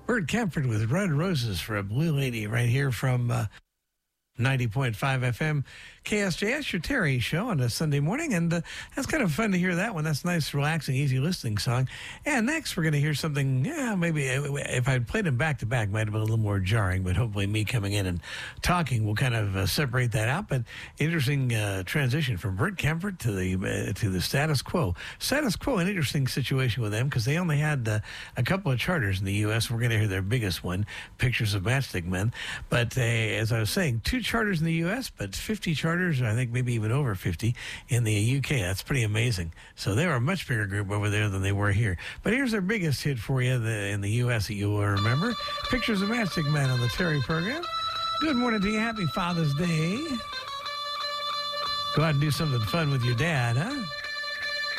Bert Kempford with Red Roses for a Blue Lady right here from 90.5 FM KSJS, your Terry show on a Sunday morning. And that's kind of fun to hear that one. That's a nice, relaxing, easy listening song. And next, we're going to hear something, maybe if I'd played them back to back, might have been a little more jarring. But hopefully me coming in and talking will kind of separate that out. But interesting transition from Bert Kempford to the Status Quo. Status Quo, an interesting situation with them because they only had a couple of charters in the U.S. We're going to hear their biggest one, Pictures of Matchstick Men. But as I was saying, 2 charters in the U.S., but 50 charters, I think maybe even over 50 in the U.K. That's pretty amazing. So they were a much bigger group over there than they were here. But here's their biggest hit for you in the U.S. that you will remember. Pictures of Matchstick Men on the Terry program. Good morning to you. Happy Father's Day. Go out and do something fun with your dad, huh?